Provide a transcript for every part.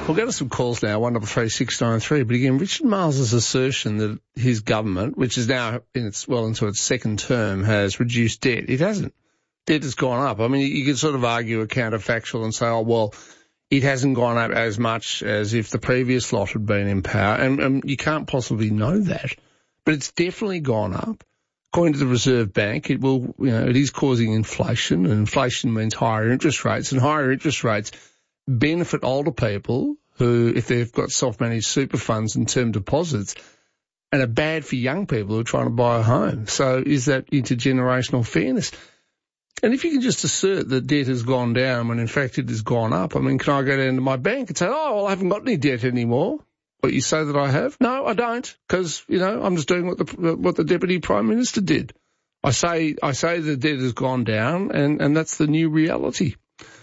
We'll go to some calls now, 133693. But again, Richard Marles' assertion that his government, which is now into its second term, has reduced debt. It hasn't. Debt has gone up. I mean, you could sort of argue a counterfactual and say, oh, well, it hasn't gone up as much as if the previous lot had been in power. And you can't possibly know that. But it's definitely gone up. According to the Reserve Bank, it is causing inflation, and inflation means higher interest rates, and higher interest rates benefit older people who, if they've got self-managed super funds and term deposits, and are bad for young people who are trying to buy a home. So is that intergenerational fairness? And if you can just assert that debt has gone down when in fact it has gone up, I mean, can I go down to my bank and say, oh, well, I haven't got any debt anymore? But you say that I have? No, I don't, because, I'm just doing what the Deputy Prime Minister did. I say the debt has gone down, and that's the new reality.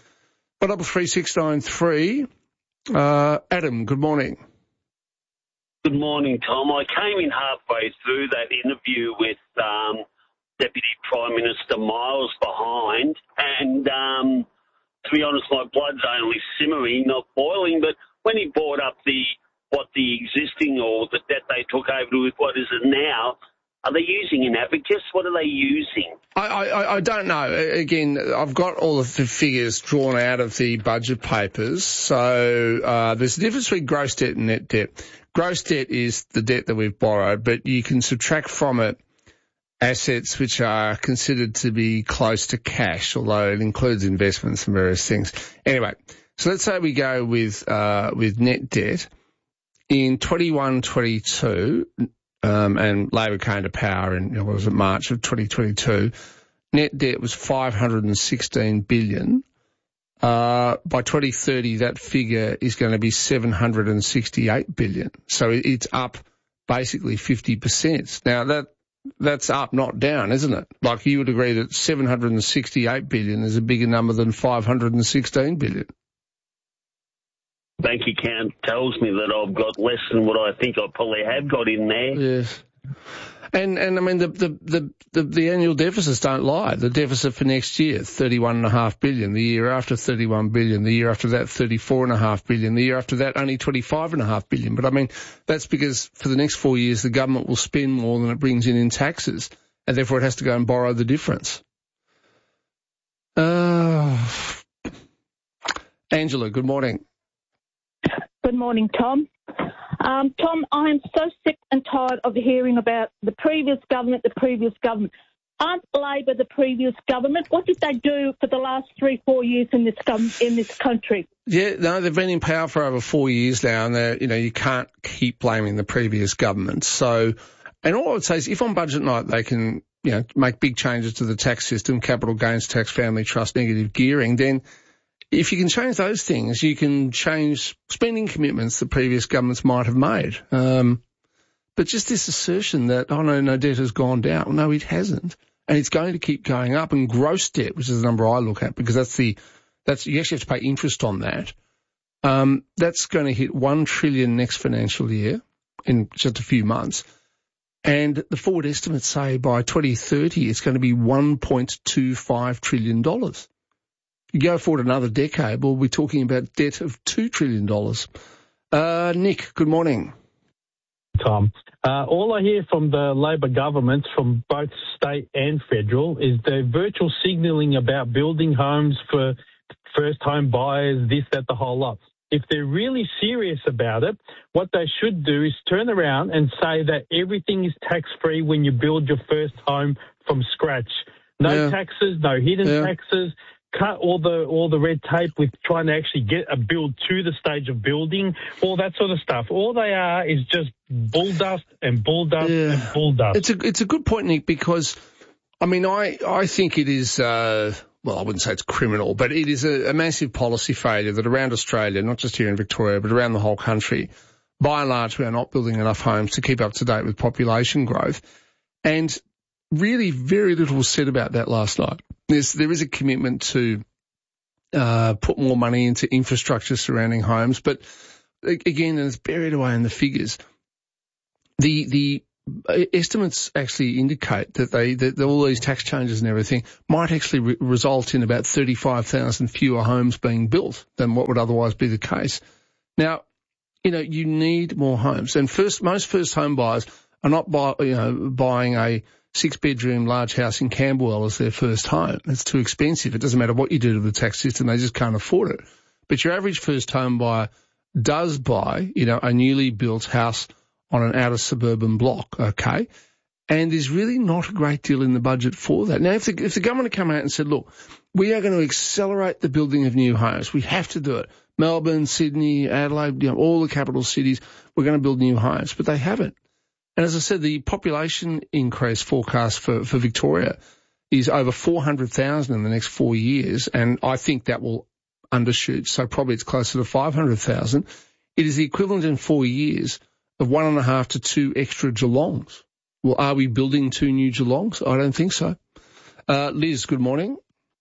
3693. Adam, good morning. Good morning, Tom. I came in halfway through that interview with Deputy Prime Minister Miles behind, and to be honest, my blood's only simmering, not boiling, but when he brought up the existing or the debt they took over with what is it now, are they using an abacus? What are they using? I don't know. Again, I've got all of the figures drawn out of the budget papers. So there's a difference between gross debt and net debt. Gross debt is the debt that we've borrowed, but you can subtract from it assets which are considered to be close to cash, although it includes investments and various things. Anyway, so let's say we go with net debt. In 21-22, and Labor came to power in, March of 2022, net debt was $516 billion. By 2030, that figure is going to be $768 billion. So it's up basically 50%. Now, that's up, not down, isn't it? Like, you would agree that $768 billion is a bigger number than $516 billion. Bank account tells me that I've got less than what I think I probably have got in there. Yes. And I mean, the annual deficits don't lie. The deficit for next year, $31.5 billion. The year after, $31 billion. The year after that, $34.5 billion. The year after that, only $25.5 billion. But I mean, that's because for the next 4 years, the government will spend more than it brings in taxes, and therefore it has to go and borrow the difference. Angela, good morning. Good morning, Tom. Tom, I am so sick and tired of hearing about the previous government. Aren't Labor the previous government? What did they do for the last 3-4 years in this country? Yeah, no, they've been in power for over 4 years now, and you can't keep blaming the previous government. So, and all I would say is if on budget night they can, make big changes to the tax system, capital gains tax, family trust, negative gearing, then if you can change those things, you can change spending commitments that previous governments might have made. But just this assertion that, no debt has gone down. Well, no, it hasn't. And it's going to keep going up. And gross debt, which is the number I look at, because you actually have to pay interest on that. That's going to hit $1 trillion next financial year in just a few months. And the forward estimates say by 2030, it's going to be $1.25 trillion. You go forward another decade, we'll be talking about debt of $2 trillion. Nick, good morning. Tom, all I hear from the Labor governments, from both state and federal, is the virtual signalling about building homes for first-home buyers, this, that, the whole lot. If they're really serious about it, what they should do is turn around and say that everything is tax-free when you build your first home from scratch. No taxes, no hidden taxes. Cut all the red tape with trying to actually get a build to the stage of building, all that sort of stuff. All they are is just bull dust and bull dust and bull dust. It's a good point, Nick, because, I mean, I think it is, I wouldn't say it's criminal, but it is a massive policy failure that around Australia, not just here in Victoria, but around the whole country, by and large, we are not building enough homes to keep up to date with population growth. And really very little was said about that last night. There is a commitment to put more money into infrastructure surrounding homes, but again, and it's buried away in the figures. The estimates actually indicate that all these tax changes and everything might actually result in about 35,000 fewer homes being built than what would otherwise be the case. Now, you need more homes. And most first home buyers are not buying a 6-bedroom large house in Camberwell as their first home. It's too expensive. It doesn't matter what you do to the tax system. They just can't afford it. But your average first home buyer does buy, a newly built house on an outer suburban block, okay? And there's really not a great deal in the budget for that. Now, if the government had come out and said, look, we are going to accelerate the building of new homes. We have to do it. Melbourne, Sydney, Adelaide, all the capital cities, we're going to build new homes. But they haven't. And as I said, the population increase forecast for Victoria is over 400,000 in the next 4 years, and I think that will undershoot, so probably it's closer to 500,000. It is the equivalent in 4 years of 1.5 to 2 extra Geelongs. Well, are we building 2 new Geelongs? I don't think so. Liz, good morning.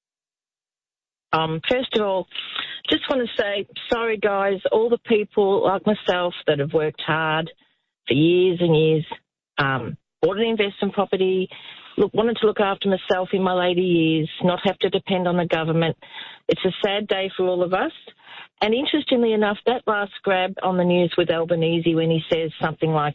First of all, just want to say, sorry guys, all the people like myself that have worked hard for years and years, bought an investment property, wanted to look after myself in my later years, not have to depend on the government. It's a sad day for all of us. And interestingly enough, that last grab on the news with Albanese when he says something like,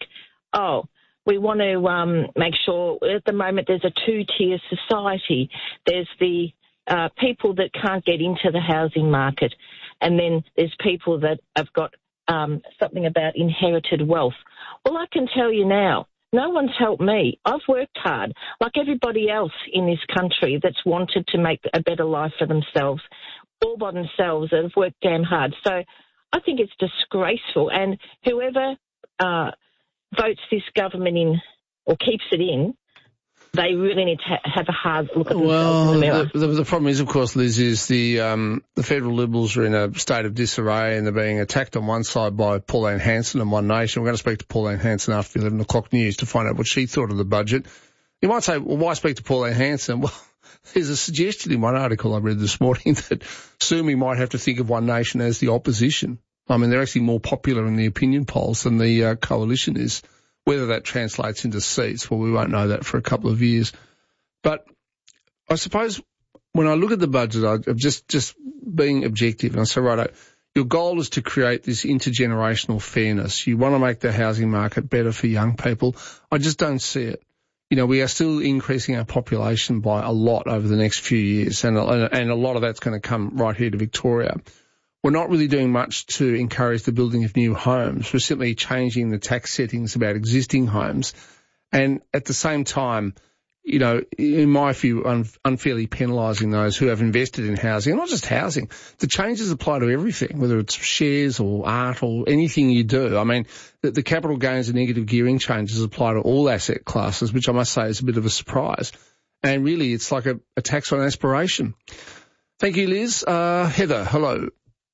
we want to make sure at the moment there's a 2-tier society. There's the people that can't get into the housing market, and then there's people that have got something about inherited wealth. Well, I can tell you now, no one's helped me. I've worked hard, like everybody else in this country that's wanted to make a better life for themselves, all by themselves, that have worked damn hard. So I think it's disgraceful. And whoever votes this government in or keeps it in, they really need to have a hard look at themselves in the mirror. The problem is, of course, Liz, is the federal Liberals are in a state of disarray and they're being attacked on one side by Pauline Hanson and One Nation. We're going to speak to Pauline Hanson after the 11 o'clock news to find out what she thought of the budget. You might say, well, why speak to Pauline Hanson? Well, there's a suggestion in one article I read this morning that soon we might have to think of One Nation as the opposition. I mean, they're actually more popular in the opinion polls than the coalition is. Whether that translates into seats, well, we won't know that for a couple of years. But I suppose when I look at the budget, I'm just being objective, and I say, right, your goal is to create this intergenerational fairness. You want to make the housing market better for young people. I just don't see it. We are still increasing our population by a lot over the next few years, and a lot of that's going to come right here to Victoria. We're not really doing much to encourage the building of new homes. We're simply changing the tax settings about existing homes. And at the same time, in my view, unfairly penalising those who have invested in housing. And not just housing. The changes apply to everything, whether it's shares or art or anything you do. I mean, the capital gains and negative gearing changes apply to all asset classes, which I must say is a bit of a surprise. And really, it's like a tax on aspiration. Thank you, Liz. Heather, hello.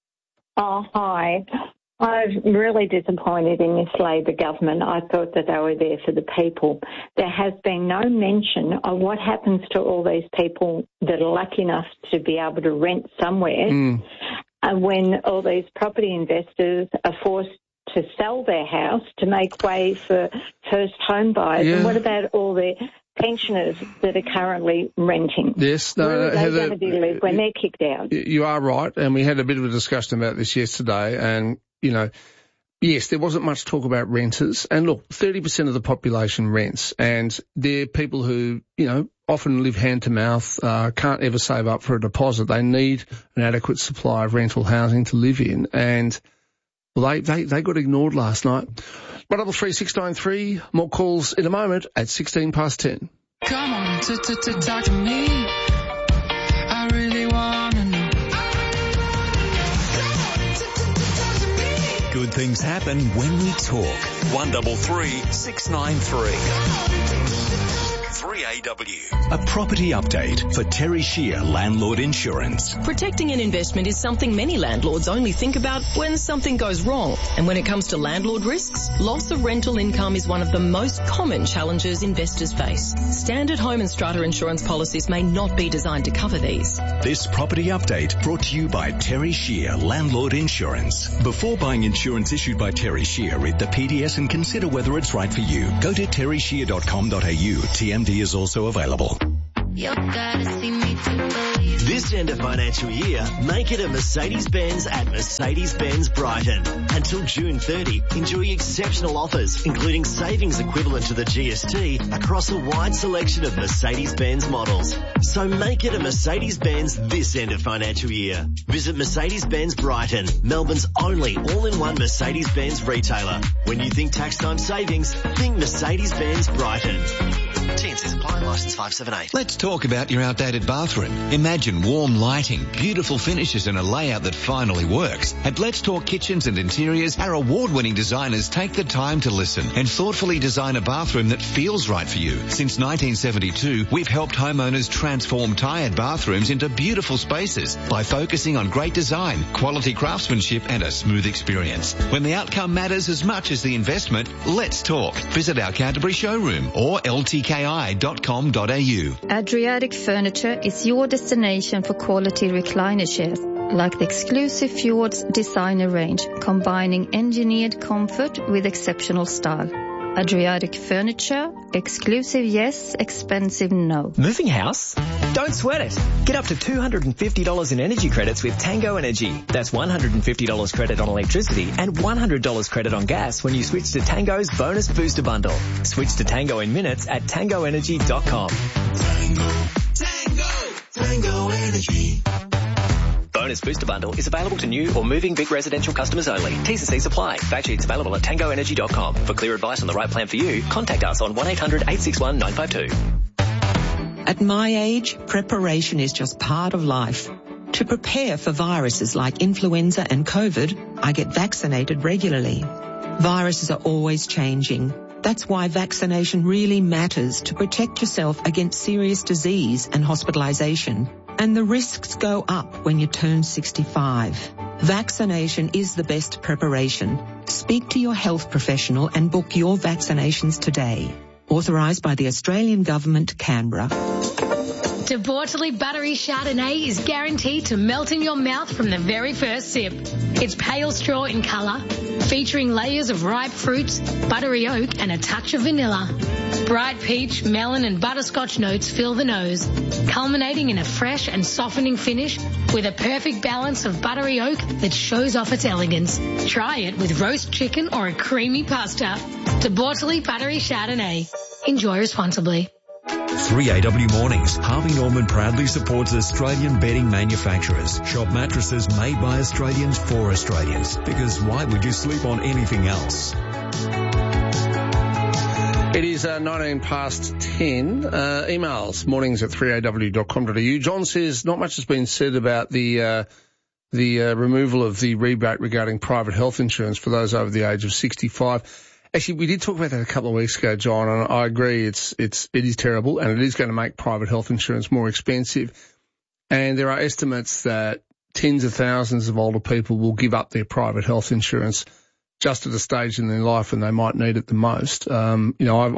Oh, hi. I'm really disappointed in this Labor government. I thought that they were there for the people. There has been no mention of what happens to all these people that are lucky enough to be able to rent somewhere when all these property investors are forced to sell their house to make way for first home buyers. Yeah. And what about all the pensioners that are currently renting? Yes, where are they going to be lived when they're kicked out? You are right, and we had a bit of a discussion about this yesterday, and, yes, there wasn't much talk about renters, and look, 30% of the population rents, and they're people who, often live hand to mouth, can't ever save up for a deposit. They need an adequate supply of rental housing to live in, and they got ignored last night. 133 more calls in a moment at 10:16. Come on, talk to me. I really wanna know. Good things happen when we talk. 133 693. 3AW. A property update for Terry Shear Landlord Insurance. Protecting an investment is something many landlords only think about when something goes wrong. And when it comes to landlord risks, loss of rental income is one of the most common challenges investors face. Standard home and strata insurance policies may not be designed to cover these. This property update brought to you by Terry Shear Landlord Insurance. Before buying insurance issued by Terry Shear, read the PDS and consider whether it's right for you. Go to terryshear.com.au. TMD is also available. You gotta see me to believe. This end of financial year, make it a Mercedes-Benz at Mercedes-Benz Brighton. Until June 30, enjoy exceptional offers, including savings equivalent to the GST across a wide selection of Mercedes-Benz models. So make it a Mercedes-Benz this end of financial year. Visit Mercedes-Benz Brighton, Melbourne's only all-in-one Mercedes-Benz retailer. When you think tax time savings, think Mercedes-Benz Brighton. TNC Supply Licence 578. Let's talk about your outdated bathroom. Imagine warm lighting, beautiful finishes and a layout that finally works. At Let's Talk Kitchens and Interiors, our award-winning designers take the time to listen and thoughtfully design a bathroom that feels right for you. Since 1972, we've helped homeowners transform tired bathrooms into beautiful spaces by focusing on great design, quality craftsmanship and a smooth experience. When the outcome matters as much as the investment, let's talk. Visit our Canterbury showroom or ltki.com.au. Adriatic Furniture is your destination for quality recliner chairs, like the exclusive Fjords designer range, combining engineered comfort with exceptional style. Adriatic Furniture, exclusive yes, expensive no. Moving house? Don't sweat it. Get up to $250 in energy credits with Tango Energy. That's $150 credit on electricity and $100 credit on gas when you switch to Tango's Bonus Booster Bundle. Switch to Tango in minutes at tangoenergy.com. Tango Energy. Bonus Booster Bundle is available to new or moving Vic residential customers only. T&Cs apply. Fact sheets available at tangoenergy.com. For clear advice on the right plan for you, contact us on 1-800-861-952. At my age, preparation is just part of life. To prepare for viruses like influenza and COVID, I get vaccinated regularly. Viruses are always changing. That's why vaccination really matters to protect yourself against serious disease and hospitalisation. And the risks go up when you turn 65. Vaccination is the best preparation. Speak to your health professional and book your vaccinations today. Authorised by the Australian Government, Canberra. De Bortoli Buttery Chardonnay is guaranteed to melt in your mouth from the very first sip. It's pale straw in colour, featuring layers of ripe fruits, buttery oak and a touch of vanilla. Bright peach, melon and butterscotch notes fill the nose, culminating in a fresh and softening finish with a perfect balance of buttery oak that shows off its elegance. Try it with roast chicken or a creamy pasta. De Bortoli Buttery Chardonnay. Enjoy responsibly. 3AW Mornings. Harvey Norman proudly supports Australian bedding manufacturers. Shop mattresses made by Australians for Australians. Because why would you sleep on anything else? It is 19 past 10. Emails, mornings at 3aw.com.au. John says not much has been said about the removal of the rebate regarding private health insurance for those over the age of 65. Actually, we did talk about that a couple of weeks ago, John, and I agree it is terrible and it is going to make private health insurance more expensive. And there are estimates that tens of thousands of older people will give up their private health insurance just at a stage in their life when they might need it the most. I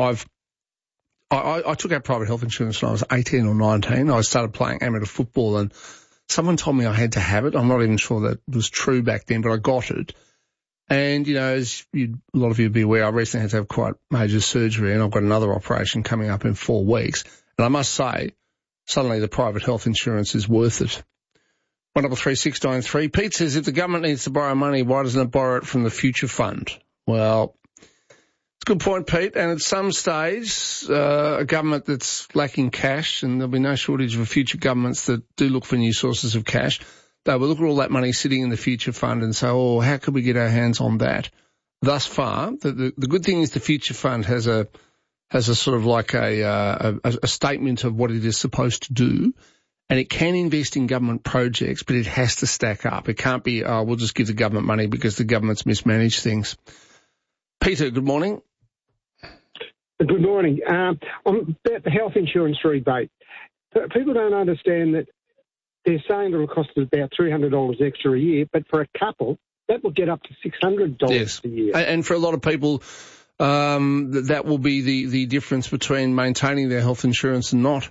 took out private health insurance when I was 18 or 19. I started playing amateur football and someone told me I had to have it. I'm not even sure that was true back then, but I got it. And, as a lot of you would be aware, I recently had to have quite major surgery and I've got another operation coming up in 4 weeks. And I must say, suddenly the private health insurance is worth it. 133693. Pete says, if the government needs to borrow money, why doesn't it borrow it from the Future Fund? Well, it's a good point, Pete. And at some stage, a government that's lacking cash, and there'll be no shortage of future governments that do look for new sources of cash, they will look at all that money sitting in the Future Fund and say, how could we get our hands on that? Thus far, the good thing is the Future Fund has a sort of like a statement of what it is supposed to do, and it can invest in government projects, but it has to stack up. It can't be, we'll just give the government money because the government's mismanaged things. Peter, good morning. Good morning. About the health insurance rebate, people don't understand that they're saying it will cost us about $300 extra a year, but for a couple, that will get up to $600 a year. And for a lot of people, that will be the difference between maintaining their health insurance and not.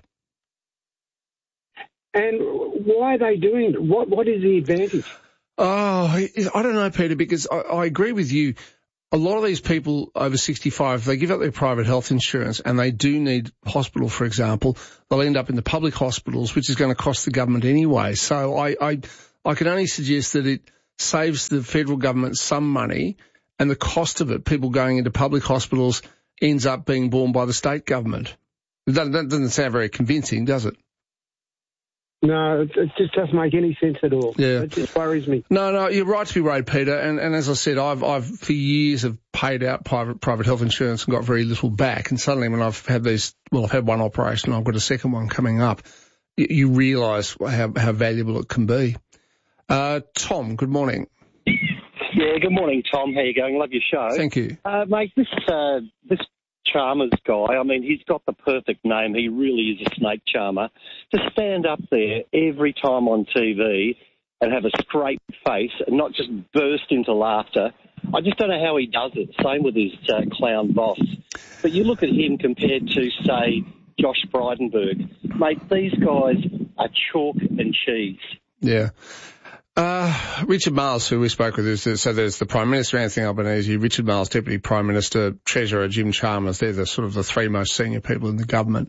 And why are they doing it? What is the advantage? Oh, I don't know, Peter, because I agree with you. a lot of these people over 65, if they give up their private health insurance and they do need hospital, for example, they'll end up in the public hospitals, which is going to cost the government anyway. So I can only suggest that it saves the federal government some money, and the cost of it, people going into public hospitals, ends up being borne by the state government. That doesn't sound very convincing, does it? No, it just doesn't make any sense at all. Yeah. It just worries me. No, you're right to be worried, Peter. And as I said, I've for years have paid out private health insurance and got very little back. And suddenly when I've had I've had one operation, I've got a second one coming up, you realise how valuable it can be. Tom, good morning. Yeah, good morning, Tom. How you going? Love your show. Thank you. Mate, this Chalmers guy, I mean, he's got the perfect name. He really is a snake charmer. To stand up there every time on TV and have a straight face and not just burst into laughter, I just don't know how he does it. Same with his clown boss. But you look at him compared to, say, Josh Frydenberg. Mate, these guys are chalk and cheese. Yeah. Richard Marles, who we spoke with, so there's the Prime Minister, Anthony Albanese, Richard Marles, Deputy Prime Minister, Treasurer Jim Chalmers. They're the sort of the three most senior people in the government.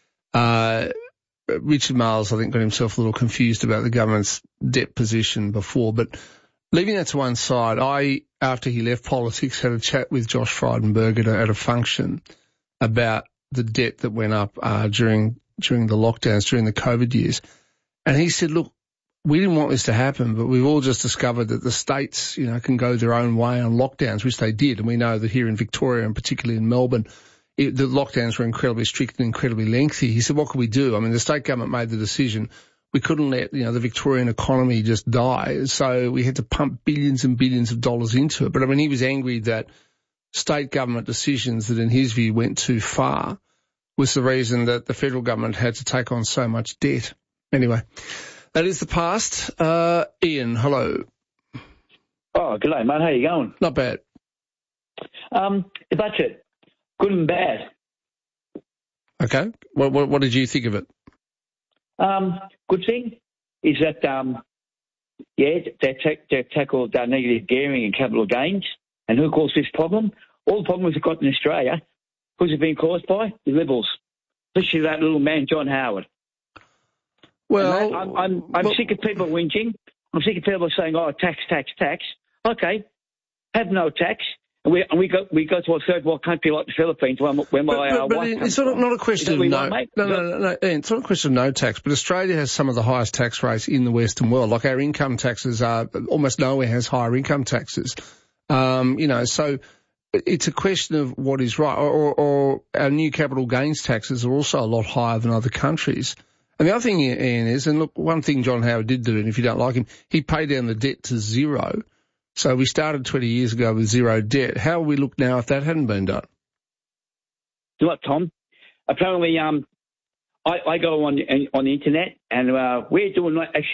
Richard Marles, I think, got himself a little confused about the government's debt position before, but leaving that to one side, after he left politics, had a chat with Josh Frydenberg at a function about the debt that went up during the lockdowns, during the COVID years. And he said, look, we didn't want this to happen, but we've all just discovered that the states, can go their own way on lockdowns, which they did. And we know that here in Victoria, and particularly in Melbourne, the lockdowns were incredibly strict and incredibly lengthy. He said, what could we do? I mean, the state government made the decision. We couldn't let, the Victorian economy just die. So we had to pump billions and billions of dollars into it. But I mean, he was angry that state government decisions that in his view went too far was the reason that the federal government had to take on so much debt. Anyway. That is the past. Ian, hello. Oh, good day, mate. How you going? Not bad. The budget, good and bad. Okay. What did you think of it? Good thing is that, they tackled negative gearing and capital gains. And who caused this problem? All the problems we've got in Australia, who's it been caused by? The Liberals. Especially that little man, John Howard. Well, I'm sick of people whinging. I'm sick of people saying, "Oh, tax." Okay, have no tax, and we go to a third world country like the Philippines, where my wife comes it's not a question of no. Mate? No. It's not a question of no tax. But Australia has some of the highest tax rates in the Western world. Like our income taxes are almost nowhere has higher income taxes. So it's a question of what is right. Or our new capital gains taxes are also a lot higher than other countries. And the other thing, Ian, is, and look, one thing John Howard did do, and if you don't like him, he paid down the debt to zero. So we started 20 years ago with zero debt. How would we look now if that hadn't been done? You know what, Tom? Apparently, I go on the internet, and we're doing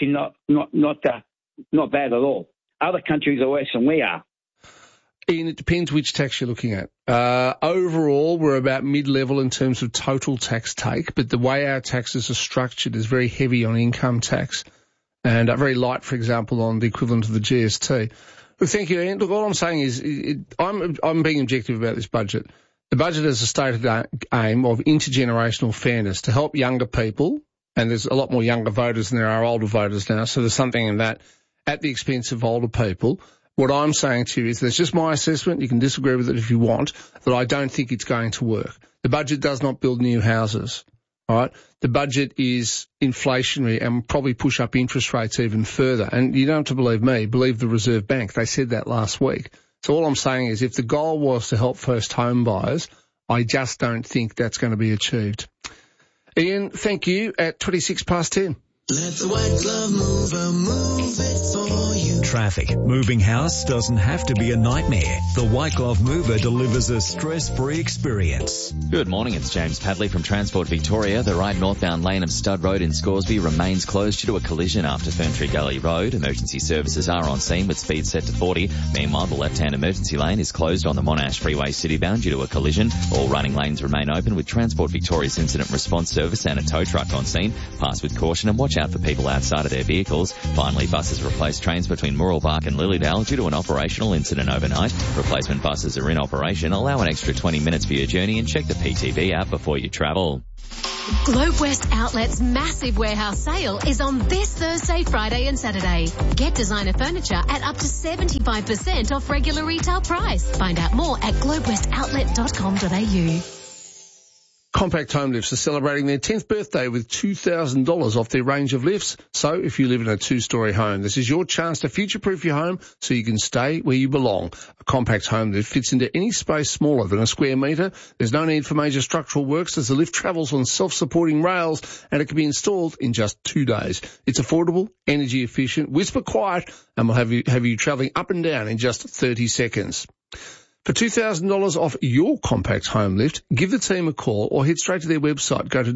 not bad at all. Other countries are worse than we are. Ian, it depends which tax you're looking at. Overall, we're about mid-level in terms of total tax take, but the way our taxes are structured is very heavy on income tax and very light, for example, on the equivalent of the GST. Look, thank you, Ian. Look, all I'm saying is I'm being objective about this budget. The budget has a stated aim of intergenerational fairness to help younger people, and there's a lot more younger voters than there are older voters now, so there's something in that at the expense of older people. What I'm saying to you is that's just my assessment. You can disagree with it if you want, that I don't think it's going to work. The budget does not build new houses, all right? The budget is inflationary and will probably push up interest rates even further. And you don't have to believe me, believe the Reserve Bank. They said that last week. So all I'm saying is if the goal was to help first home buyers, I just don't think that's going to be achieved. Ian, thank you at 10:26. Let the white glove mover move it for you. Traffic. Moving house doesn't have to be a nightmare. The white glove mover delivers a stress-free experience. Good morning, it's James Padley from Transport Victoria. The right northbound lane of Stud Road in Scoresby remains closed due to a collision after Ferntree Gully Road. Emergency services are on scene with speed set to 40. Meanwhile, the left-hand emergency lane is closed on the Monash Freeway citybound due to a collision. All running lanes remain open with Transport Victoria's incident response service and a tow truck on scene. Pass with caution and watch watch out for people outside of their vehicles. Finally, buses replace trains between Mooralbark and Lilydale due to an operational incident overnight. Replacement buses are in operation. Allow an extra 20 minutes for your journey and check the PTV app before you travel. Globe West Outlet's massive warehouse sale is on this Thursday, Friday and Saturday. Get designer furniture at up to 75% off regular retail price. Find out more at globewestoutlet.com.au. Compact Home Lifts are celebrating their 10th birthday with $2,000 off their range of lifts. So if you live in a 2-story home, this is your chance to future-proof your home so you can stay where you belong. A Compact Home Lift fits into any space smaller than a square metre. There's no need for major structural works as the lift travels on self-supporting rails and it can be installed in just 2 days. It's affordable, energy efficient, whisper quiet, and will have you travelling up and down in just 30 seconds. For $2,000 off your Compact Home Lift, give the team a call or head straight to their website. Go to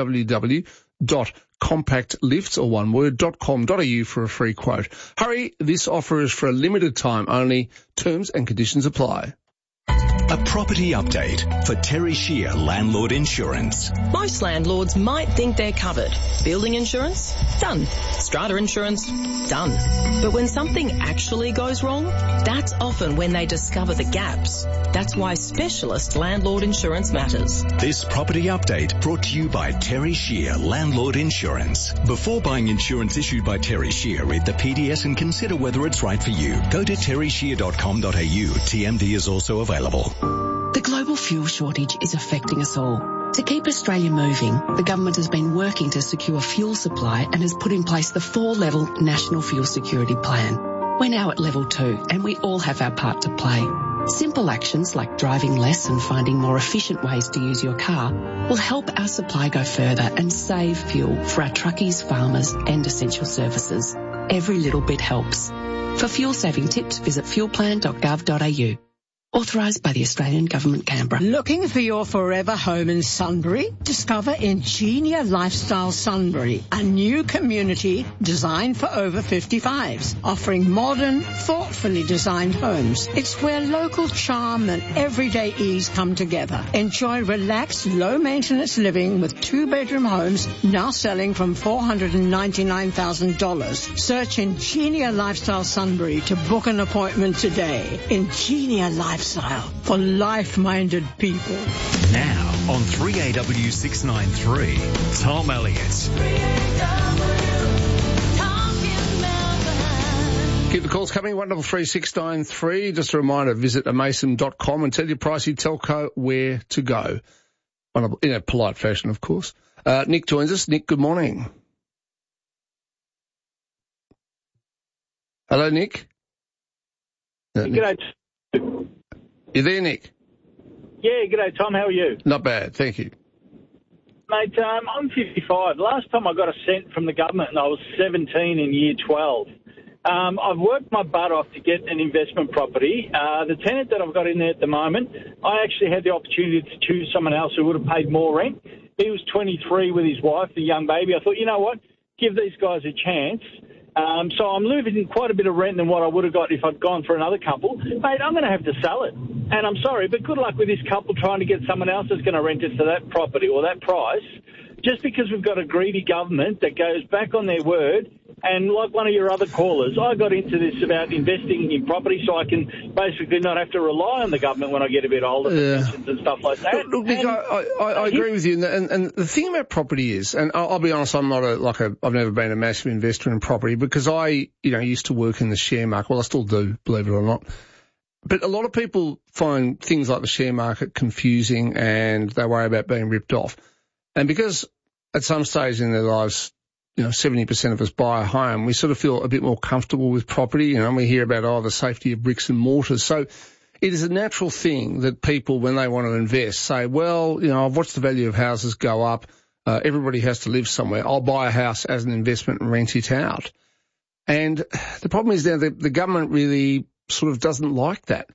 www.compactlifts.com.au for a free quote. Hurry, this offer is for a limited time only. Terms and conditions apply. A property update for Terry Shear Landlord Insurance. Most landlords might think they're covered. Building insurance? Done. Strata insurance? Done. But when something actually goes wrong, that's often when they discover the gaps. That's why specialist landlord insurance matters. This property update brought to you by Terry Shear Landlord Insurance. Before buying insurance issued by Terry Shear, read the PDS and consider whether it's right for you. Go to terryshear.com.au. TMD is also available. The global fuel shortage is affecting us all. To keep Australia moving, the government has been working to secure fuel supply and has put in place the 4-level National Fuel Security Plan. We're now at level 2 and we all have our part to play. Simple actions like driving less and finding more efficient ways to use your car will help our supply go further and save fuel for our truckies, farmers and essential services. Every little bit helps. For fuel saving tips, visit fuelplan.gov.au. Authorised by the Australian Government, Canberra. Looking for your forever home in Sunbury? Discover Ingenia Lifestyle Sunbury, a new community designed for over 55s, offering modern, thoughtfully designed homes. It's where local charm and everyday ease come together. Enjoy relaxed, low-maintenance living with 2-bedroom homes now selling from $499,000. Search Ingenia Lifestyle Sunbury to book an appointment today. Ingenia Lifestyle for life-minded people. Now on 3AW 693, Tom Elliott. Keep the calls coming, 133 693. Just a reminder, visit amason.com and tell your pricey telco where to go. In a polite fashion, of course. Nick joins us. Nick, good morning. Hello, Nick. G'day. You there, Nick? Yeah, g'day, Tom. How are you? Not bad, thank you. Mate, I'm 55. Last time I got a cent from the government, and I was 17 in year 12. I've worked my butt off to get an investment property. The tenant that I've got in there at the moment, I actually had the opportunity to choose someone else who would have paid more rent. He was 23 with his wife, the young baby. I thought, you know what, give these guys a chance. So I'm losing quite a bit of rent than what I would have got if I'd gone for another couple. Mate, I'm going to have to sell it. And I'm sorry, but good luck with this couple trying to get someone else that's going to rent it for that property or that price. Just because we've got a greedy government that goes back on their word. And like one of your other callers, I got into this about investing in property so I can basically not have to rely on the government when I get a bit older for pensions and stuff like that. Look, Nick, I agree with you. And the thing about property is, and I'll be honest, I'm not I've never been a massive investor in property because I used to work in the share market. Well, I still do, believe it or not. But a lot of people find things like the share market confusing and they worry about being ripped off. And because at some stage in their lives, 70% of us buy a home, we sort of feel a bit more comfortable with property, and we hear about, the safety of bricks and mortars. So it is a natural thing that people, when they want to invest, say, well, I've watched the value of houses go up. Everybody has to live somewhere. I'll buy a house as an investment and rent it out. And the problem is now that the government really sort of doesn't like that.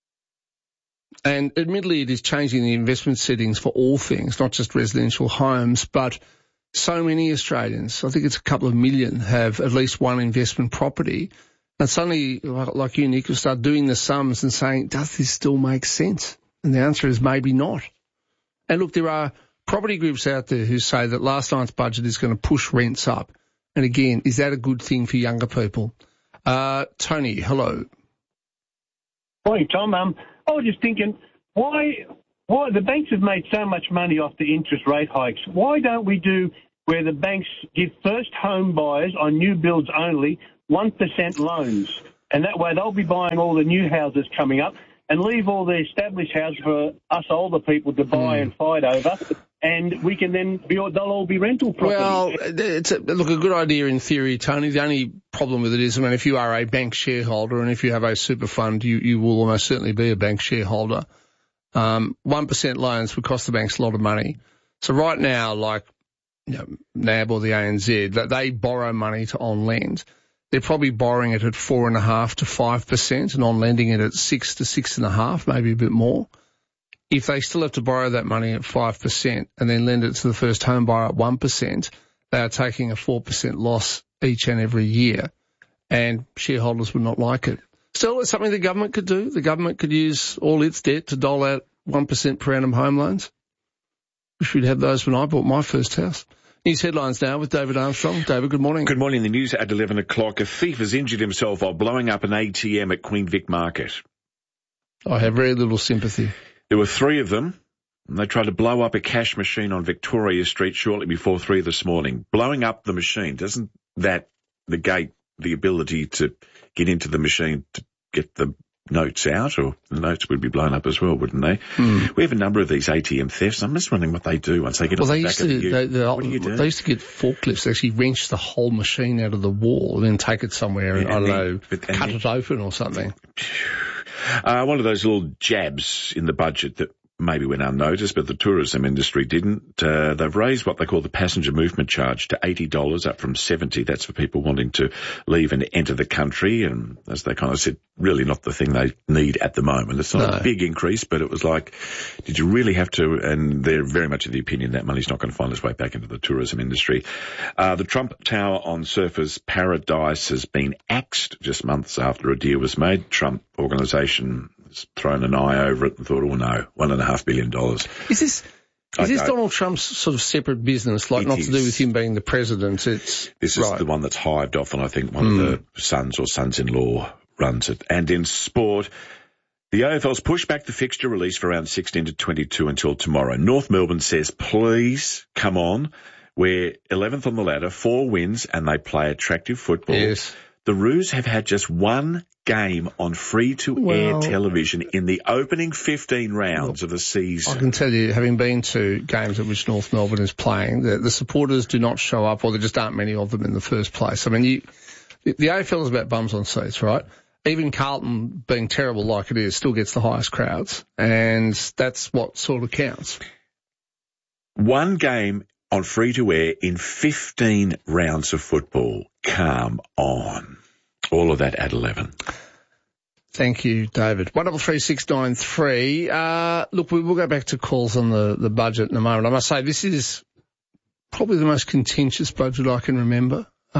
And admittedly, it is changing the investment settings for all things, not just residential homes, but so many Australians, I think it's a couple of million, have at least one investment property. And suddenly, like you, Nick, will start doing the sums and saying, does this still make sense? And the answer is maybe not. And look, there are property groups out there who say that last night's budget is going to push rents up And again, is that a good thing for younger people? Tony, hello. Morning, Tom. I was just thinking, why the banks have made so much money off the interest rate hikes? Why don't we do where the banks give first home buyers on new builds only 1% loans? And that way they'll be buying all the new houses coming up and leave all the established houses for us older people to buy and fight over. And we can then they'll all be rental properties. Well, it's a good idea in theory, Tony. The only problem with it is, if you are a bank shareholder and if you have a super fund, you will almost certainly be a bank shareholder. 1% loans would cost the banks a lot of money. So right now, like, NAB or the ANZ, they borrow money to on-lend. They're probably borrowing it at 4.5% to 5% and on-lending it at 6 to 6.5%, maybe a bit more. If they still have to borrow that money at 5% and then lend it to the first home buyer at 1%, they are taking a 4% loss each and every year, and shareholders would not like it. Still, it's something the government could do. The government could use all its debt to dole out 1% per annum home loans. Wish we'd had those when I bought my first house. News headlines now with David Armstrong. David, good morning. Good morning. The news at 11 o'clock. A thief has injured himself while blowing up an ATM at Queen Vic Market. I have very little sympathy. There were 3 of them, and they tried to blow up a cash machine on Victoria Street shortly before 3 this morning. Blowing up the machine, doesn't that negate the ability to get into the machine to get the notes out? Or the notes would be blown up as well, wouldn't they? We have a number of these ATM thefts. I'm just wondering what they do once they get on the back of the what do you do? They used to get forklifts to actually wrench the whole machine out of the wall and then take it somewhere and cut it open or something. One of those little jabs in the budget that maybe went unnoticed, but the tourism industry didn't. They've raised what they call the passenger movement charge to $80, up from $70. That's for people wanting to leave and enter the country. And as they kind of said, really not the thing they need at the moment. It's not a big increase, but it was like, did you really have to? And they're very much of the opinion that money's not going to find its way back into the tourism industry. The Trump Tower on Surfers Paradise has been axed just months after a deal was made. Trump organisation thrown an eye over it and thought, oh no, $1.5 billion. Is this Donald Trump's sort of separate business, like not to do with him being the president? This is the one that's hived off, and I think one of the sons or sons-in-law runs it. And in sport, the AFL's pushed back the fixture release for round 16 to 22 until tomorrow. North Melbourne says, please, come on. We're 11th on the ladder, 4 wins, and they play attractive football. Yes. The Roos have had just one game on free-to-air television in the opening 15 rounds of the season. I can tell you, having been to games at which North Melbourne is playing, the supporters do not show up, or there just aren't many of them in the first place. The AFL is about bums on seats, right? Even Carlton, being terrible like it is, still gets the highest crowds, and that's what sort of counts. One game on free-to-air in 15 rounds of football. Come on. All of that at 11. Thank you, David. 133693. Look, we will go back to calls on the budget in a moment. I must say, this is probably the most contentious budget I can remember. But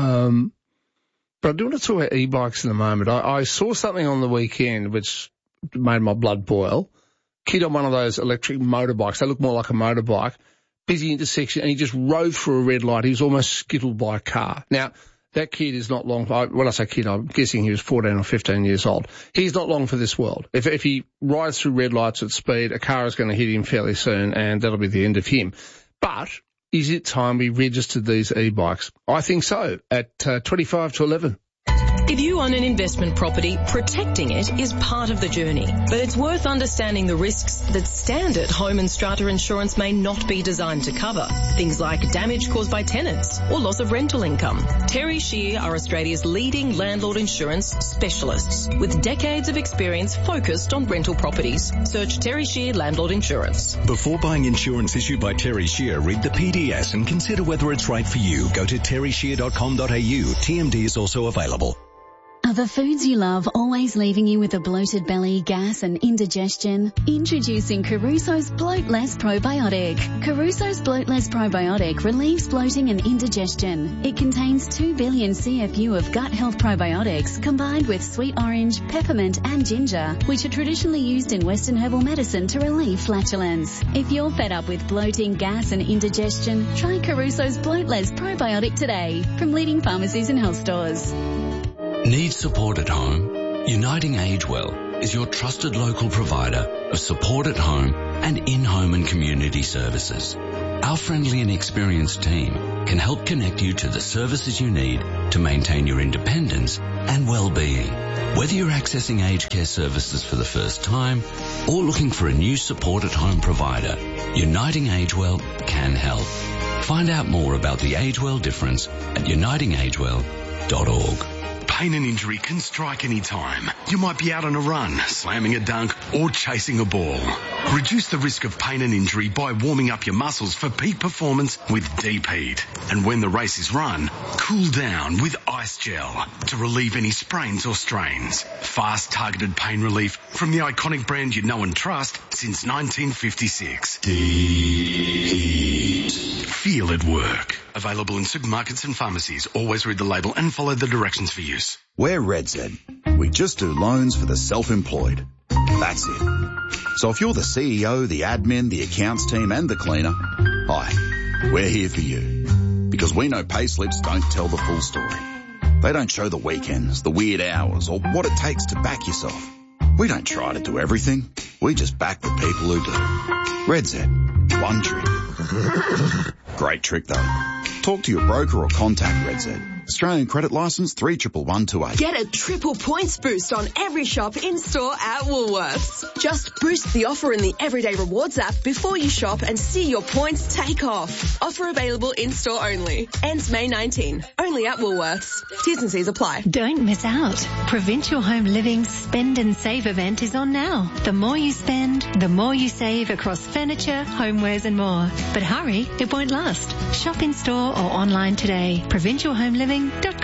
I do want to talk about e-bikes in a moment. I saw something on the weekend which made my blood boil. Kid on one of those electric motorbikes. They look more like a motorbike. Busy intersection, and he just rode through a red light. He was almost skittled by a car. Now, that kid is not long. When I say kid, I'm guessing he was 14 or 15 years old. He's not long for this world. If he rides through red lights at speed, a car is going to hit him fairly soon, and that'll be the end of him. But is it time we registered these e-bikes? I think so, at 25 to 11. If you own an investment property, protecting it is part of the journey. But it's worth understanding the risks that standard home and strata insurance may not be designed to cover. Things like damage caused by tenants or loss of rental income. Terry Shear are Australia's leading landlord insurance specialists with decades of experience focused on rental properties. Search Terry Shear Landlord Insurance. Before buying insurance issued by Terry Shear, read the PDS and consider whether it's right for you. Go to terryshear.com.au. TMD is also available. Are the foods you love always leaving you with a bloated belly, gas and indigestion? Introducing Caruso's Bloat Less Probiotic. Caruso's Bloat Less Probiotic relieves bloating and indigestion. It contains 2 billion CFU of gut health probiotics combined with sweet orange, peppermint and ginger, which are traditionally used in Western herbal medicine to relieve flatulence. If you're fed up with bloating, gas and indigestion, try Caruso's Bloat Less Probiotic today from leading pharmacies and health stores. Need support at home? Uniting AgeWell is your trusted local provider of support at home and in-home and community services. Our friendly and experienced team can help connect you to the services you need to maintain your independence and well-being. Whether you're accessing aged care services for the first time or looking for a new support at home provider, Uniting AgeWell can help. Find out more about the AgeWell difference at unitingagewell.org. Pain and injury can strike any time. You might be out on a run, slamming a dunk, or chasing a ball. Reduce the risk of pain and injury by warming up your muscles for peak performance with Deep Heat. And when the race is run, cool down with Ice Gel to relieve any sprains or strains. Fast, targeted pain relief from the iconic brand you know and trust since 1956. Deep Heat. Feel it work. Available in supermarkets and pharmacies. Always read the label and follow the directions for use. We're RedZ. We just do loans for the self-employed. That's it. So if you're the CEO, the admin, the accounts team and the cleaner, hi, we're here for you. Because we know payslips don't tell the full story. They don't show the weekends, the weird hours, or what it takes to back yourself. We don't try to do everything. We just back the people who do. RedZ. One trick. Great trick though. Talk to your broker or contact RedZ. Australian credit licence 311128. Get a triple points boost on every shop in-store at Woolworths. Just boost the offer in the Everyday Rewards app before you shop and see your points take off. Offer available in-store only. Ends May 19. Only at Woolworths. T's and C's apply. Don't miss out. Provincial Home Living's Spend and Save event is on now. The more you spend, the more you save across furniture, homewares and more. But hurry, it won't last. Shop in-store or online today. Provincialhomeliving.com.au.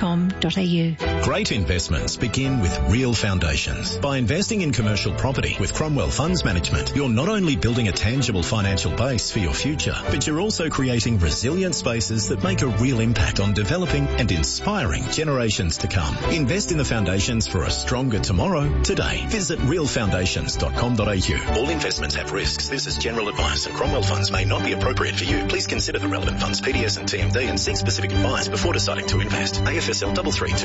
Great investments begin with real foundations. By investing in commercial property with Cromwell Funds Management, you're not only building a tangible financial base for your future, but you're also creating resilient spaces that make a real impact on developing and inspiring generations to come. Invest in the foundations for a stronger tomorrow today. Visit realfoundations.com.au. All investments have risks. This is general advice, and Cromwell Funds may not be appropriate for you. Please consider the relevant funds, PDS and TMD, and seek specific advice before deciding to invest. AFSL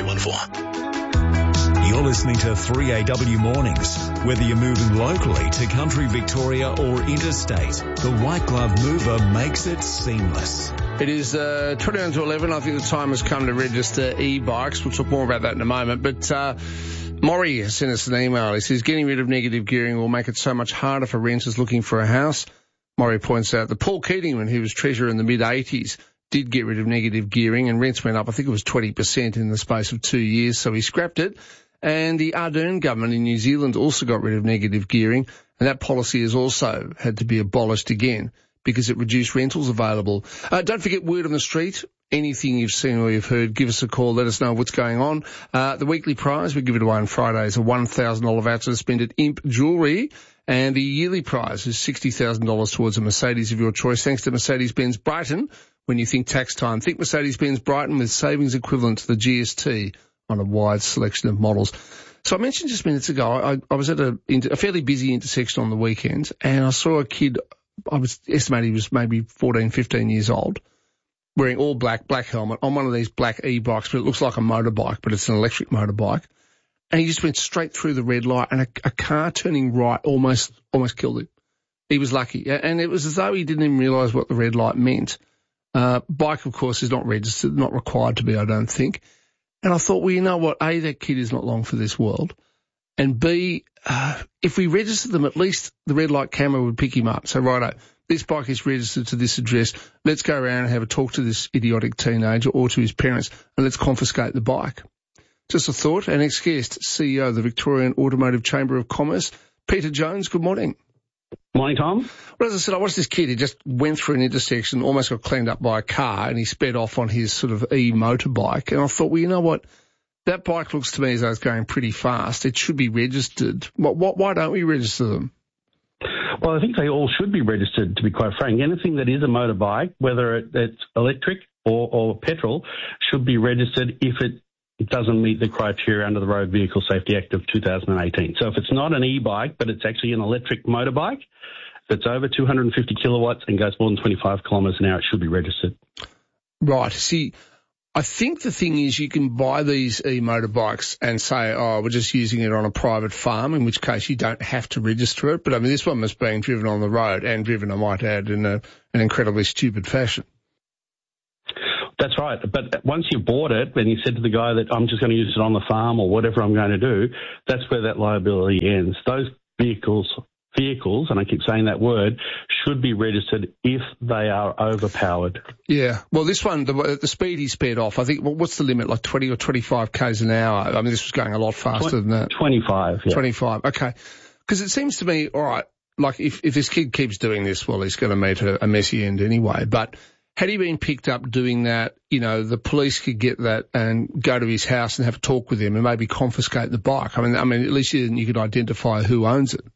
33214. You're listening to 3AW Mornings. Whether you're moving locally to country Victoria or interstate, the White Glove Mover makes it seamless. It is 21 to 11. I think the time has come to register e-bikes. We'll talk more about that in a moment. But Maury has sent us an email. He says, getting rid of negative gearing will make it so much harder for renters looking for a house. Maury points out that Paul Keating, when he was Treasurer in the mid-80s, did get rid of negative gearing and rents went up, I think it was 20% in the space of 2 years, so he scrapped it. And the Ardern government in New Zealand also got rid of negative gearing, and that policy has also had to be abolished again because it reduced rentals available. Don't forget Word on the Street. Anything you've seen or you've heard, give us a call. Let us know what's going on. The weekly prize, we give it away on Fridays, a $1,000 voucher to spend at Imp Jewellery. And the yearly prize is $60,000 towards a Mercedes of your choice, thanks to Mercedes-Benz Brighton. When you think tax time, think Mercedes-Benz Brighton with savings equivalent to the GST on a wide selection of models. So I mentioned just minutes ago, I was at a fairly busy intersection on the weekend, and I saw a kid, I was estimating he was maybe 14, 15 years old, wearing all black helmet on one of these black e-bikes, but it looks like a motorbike, but it's an electric motorbike. And he just went straight through the red light, and a car turning right almost killed him. He was lucky. And it was as though he didn't even realise what the red light meant. Bike, of course, is not registered, not required to be, I don't think. And I thought, well, you know what? A, that kid is not long for this world. And B, if we register them, at least the red light camera would pick him up. So, righto, this bike is registered to this address. Let's go around and have a talk to this idiotic teenager or to his parents, and let's confiscate the bike. Just a thought. Our next guest, CEO of the Victorian Automotive Chamber of Commerce, Peter Jones. Good morning. Morning, Tom. Well, as I said, I watched this kid. He just went through an intersection, almost got cleaned up by a car, and he sped off on his sort of e-motorbike. And I thought, well, you know what? That bike looks to me as though it's going pretty fast. It should be registered. Why don't we register them? Well, I think they all should be registered, to be quite frank. Anything that is a motorbike, whether it's electric or petrol, should be registered if it doesn't meet the criteria under the Road Vehicle Safety Act of 2018. So if it's not an e-bike, but it's actually an electric motorbike, if it's over 250 kilowatts and goes more than 25 kilometres an hour, it should be registered. Right. See, I think the thing is you can buy these e-motorbikes and say, oh, we're just using it on a private farm, in which case you don't have to register it. But, I mean, this one was being driven on the road and driven, I might add, in an incredibly stupid fashion. That's right. But once you bought it and you said to the guy that I'm just going to use it on the farm or whatever I'm going to do, that's where that liability ends. Those vehicles, and I keep saying that word, should be registered if they are overpowered. Yeah. Well, this one, the speed he sped off, I think, what's the limit, like 20 or 25 k's an hour? I mean, this was going a lot faster than that. 25, yeah. 25, okay. Because it seems to me, all right, like if this kid keeps doing this, well, he's going to meet a messy end anyway. But had he been picked up doing that, you know, the police could get that and go to his house and have a talk with him and maybe confiscate the bike. I mean, at least you could identify who owns it.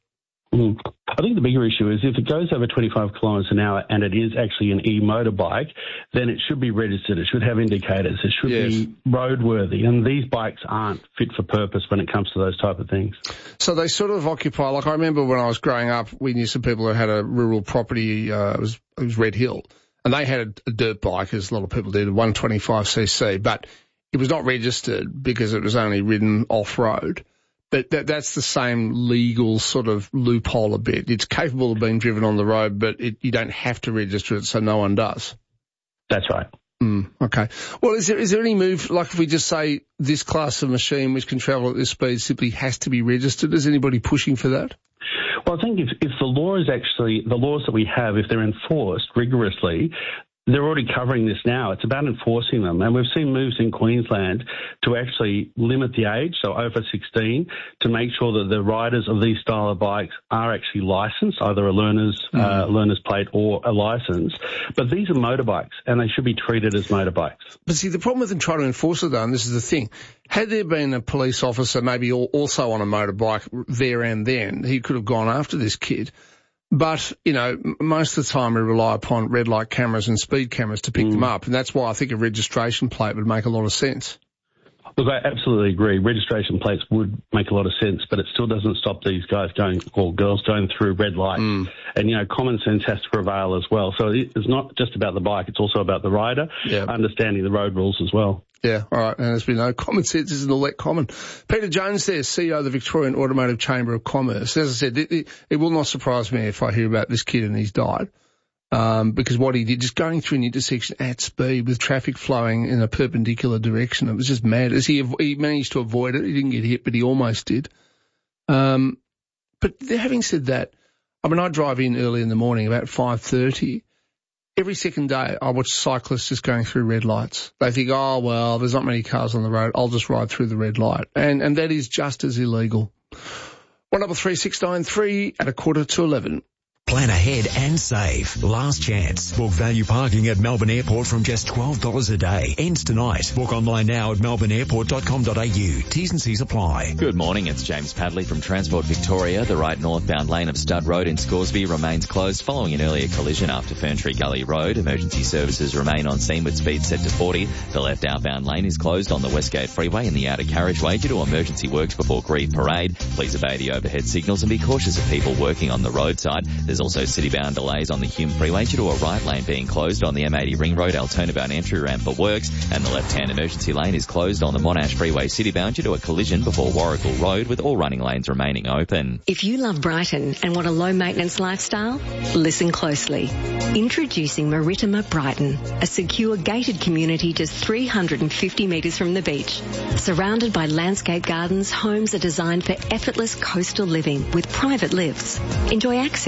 I think the bigger issue is if it goes over 25 kilometres an hour and it is actually an e-motorbike, then it should be registered. It should have indicators. It should be roadworthy. And these bikes aren't fit for purpose when it comes to those type of things. So they sort of occupy, like I remember when I was growing up, we knew some people who had a rural property, it was Red Hill, and they had a dirt bike, as a lot of people did, a 125cc, but it was not registered because it was only ridden off-road. But that's the same legal sort of loophole a bit. It's capable of being driven on the road, but you don't have to register it, so no one does. That's right. Okay. Well, is there any move, like if we just say this class of machine which can travel at this speed simply has to be registered? Is anybody pushing for that? Well, I think if the law is actually, the laws that we have, if they're enforced rigorously, they're already covering this now. It's about enforcing them. And we've seen moves in Queensland to actually limit the age, so over 16, to make sure that the riders of these style of bikes are actually licensed, either a learner's plate or a license. But these are motorbikes, and they should be treated as motorbikes. But see, the problem with them trying to enforce it, though, and this is the thing, had there been a police officer maybe also on a motorbike there and then, he could have gone after this kid. But, you know, most of the time we rely upon red light cameras and speed cameras to pick them up, and that's why I think a registration plate would make a lot of sense. Look, I absolutely agree. Registration plates would make a lot of sense, but it still doesn't stop these guys or girls going through red lights. And, you know, common sense has to prevail as well. So it's not just about the bike, it's also about the rider, understanding the road rules as well. Yeah, all right. And as we know, common sense isn't all that common. Peter Jones there, CEO of the Victorian Automotive Chamber of Commerce. As I said, it will not surprise me if I hear about this kid and he's died. Because what he did, just going through an intersection at speed with traffic flowing in a perpendicular direction, it was just mad. He managed to avoid it. He didn't get hit, but he almost did. But having said that, I mean, I drive in early in the morning, about 5:30. Every second day, I watch cyclists just going through red lights. They think, oh, well, there's not many cars on the road. I'll just ride through the red light. And that is just as illegal. 133693 at 11:15. Plan ahead and save. Last chance. Book value parking at Melbourne Airport from just $12 a day. Ends tonight. Book online now at melbourneairport.com.au. T's and C's apply. Good morning. It's James Padley from Transport Victoria. The right northbound lane of Stud Road in Scoresby remains closed following an earlier collision after Ferntree Gully Road. Emergency services remain on scene with speed set to 40. The left outbound lane is closed on the Westgate Freeway in the outer carriageway due to emergency works before Grieve Parade. Please obey the overhead signals and be cautious of people working on the roadside. There's also city-bound delays on the Hume Freeway due to a right lane being closed on the M80 Ring Road Altona-bound entry ramp for works, and the left-hand emergency lane is closed on the Monash Freeway city-bound due to a collision before Warrigal Road, with all running lanes remaining open. If you love Brighton and want a low-maintenance lifestyle, listen closely. Introducing Maritima Brighton, a secure gated community just 350 metres from the beach. Surrounded by landscape gardens, homes are designed for effortless coastal living with private lifts. Enjoy access to a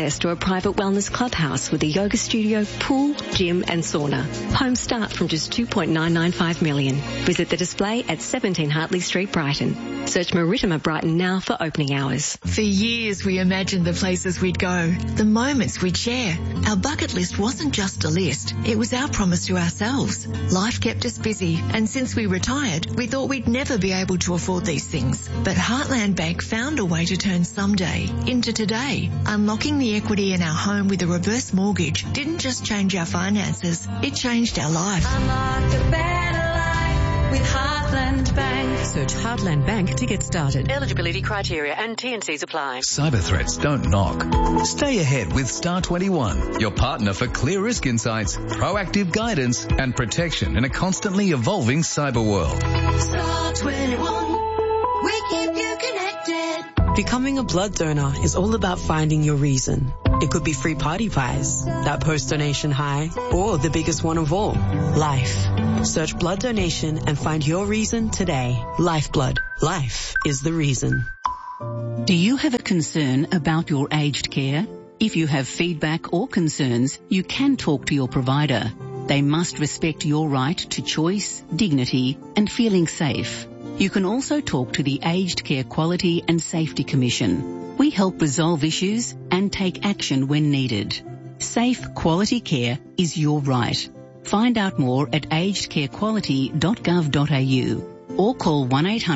private wellness clubhouse with a yoga studio, pool, gym and sauna. Homes start from just $2.995 million. Visit the display at 17 Hartley Street, Brighton. Search Maritima Brighton now for opening hours. For years we imagined the places we'd go, the moments we'd share. Our bucket list wasn't just a list, it was our promise to ourselves. Life kept us busy, and since we retired, we thought we'd never be able to afford these things. But Heartland Bank found a way to turn someday into today. Unlocking the equity in our home with a reverse mortgage didn't just change our finances, it changed our life. Unlock a better life with Heartland Bank. Search Heartland Bank to get started. Eligibility criteria and T&Cs apply. Cyber threats don't knock. Stay ahead with Star 21, your partner for clear risk insights, proactive guidance and protection in a constantly evolving cyber world. Star 21, we keep you connected. Becoming a blood donor is all about finding your reason. It could be free party pies, that post-donation high, or the biggest one of all, life. Search blood donation and find your reason today. Lifeblood. Life is the reason. Do you have a concern about your aged care? If you have feedback or concerns, you can talk to your provider. They must respect your right to choice, dignity, and feeling safe. You can also talk to the Aged Care Quality and Safety Commission. We help resolve issues and take action when needed. Safe, quality care is your right. Find out more at agedcarequality.gov.au or call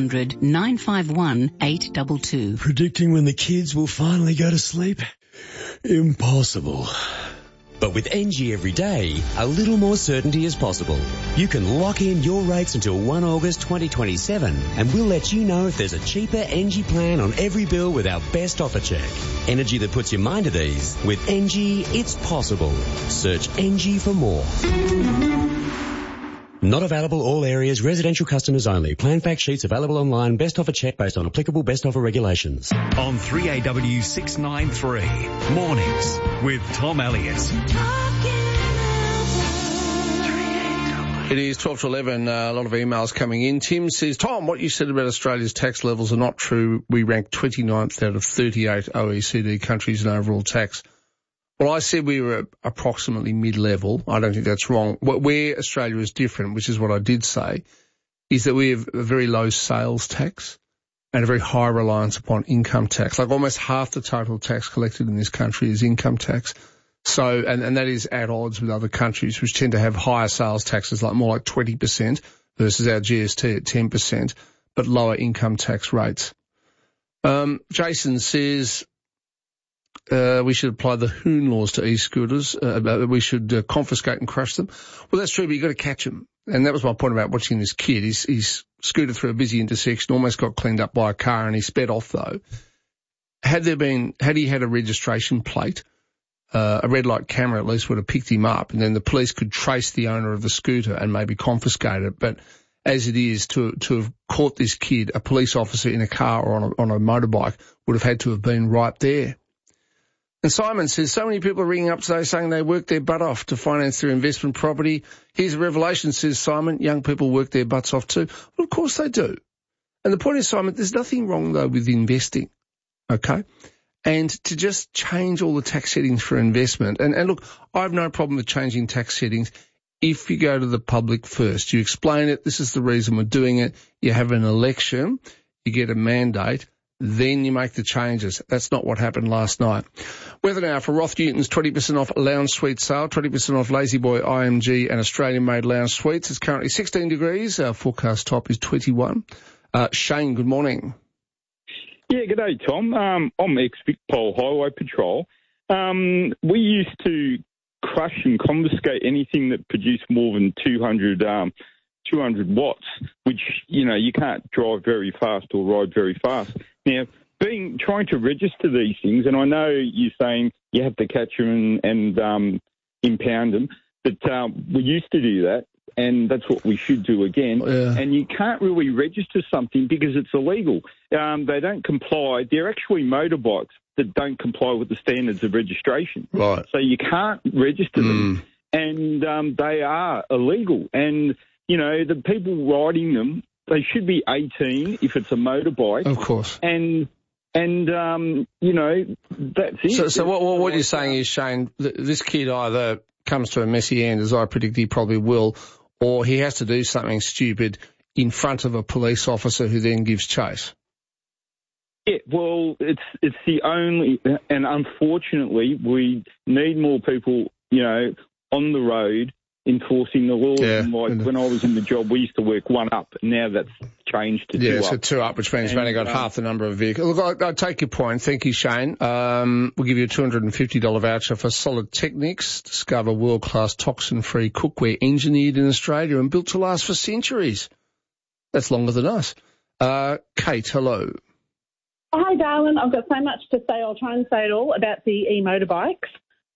1-800-951-822. Predicting when the kids will finally go to sleep? Impossible. But with NG Everyday, a little more certainty is possible. You can lock in your rates until 1 August 2027, and we'll let you know if there's a cheaper NG plan on every bill with our best offer check. Energy that puts your mind at ease. With NG, it's possible. Search NG for more. Not available all areas, residential customers only. Plan fact sheets available online. Best offer check based on applicable best offer regulations. On 3AW 693, mornings with Tom Elliott. It is 12 to 11, a lot of emails coming in. Tim says, Tom, what you said about Australia's tax levels are not true. We rank 29th out of 38 OECD countries in overall tax. Well, I said we were approximately mid-level. I don't think that's wrong. Where Australia is different, which is what I did say, is that we have a very low sales tax and a very high reliance upon income tax. Like almost half the total tax collected in this country is income tax. So, and that is at odds with other countries which tend to have higher sales taxes, like more like 20% versus our GST at 10%, but lower income tax rates. Jason says, we should apply the Hoon laws to e-scooters. We should confiscate and crush them. Well, that's true, but you've got to catch them. And that was my point about watching this kid. He's scooted through a busy intersection, almost got cleaned up by a car, and he sped off, though. Had he had a registration plate, a red light camera at least would have picked him up, and then the police could trace the owner of the scooter and maybe confiscate it. But as it is, to have caught this kid, a police officer in a car or on a motorbike would have had to have been right there. And Simon says, so many people are ringing up today saying they work their butt off to finance their investment property. Here's a revelation, says Simon, young people work their butts off too. Well, of course they do. And the point is, Simon, there's nothing wrong, though, with investing, okay? And to just change all the tax settings for investment. And look, I have no problem with changing tax settings if you go to the public first. You explain it, this is the reason we're doing it. You have an election, you get a mandate, then you make the changes. That's not what happened last night. Weather now for Roth Newton's 20% off lounge suite sale, 20% off Lazy Boy IMG and Australian-made lounge suites. It's currently 16 degrees. Our forecast top is 21. Shane, good morning. Yeah, good day, Tom. I'm ex-Vicpol Highway Patrol. We used to crush and confiscate anything that produced more than 200 watts, which, you can't drive very fast or ride very fast. Now, trying to register these things, and I know you're saying you have to catch them and impound them, but we used to do that, and that's what we should do again. Yeah. And you can't really register something because it's illegal. They don't comply. They're actually motorbikes that don't comply with the standards of registration. Right. So you can't register them, and they are illegal. And the people riding them, they should be 18 if it's a motorbike. Of course. And And, that's it. So what you're saying is, Shane, this kid either comes to a messy end, as I predict he probably will, or he has to do something stupid in front of a police officer who then gives chase. Yeah, well, it's the only, and unfortunately, we need more people, on the road enforcing the laws. Yeah. And when I was in the job, we used to work one up. Now that's changed to two up. Yeah, so two up, which means you've only got half the number of vehicles. Look, I take your point. Thank you, Shane. We'll give you a $250 voucher for Solid Technics. Discover world-class toxin-free cookware engineered in Australia and built to last for centuries. That's longer than us. Kate, hello. Hi, darling. I've got so much to say. I'll try and say it all about the e-motorbikes.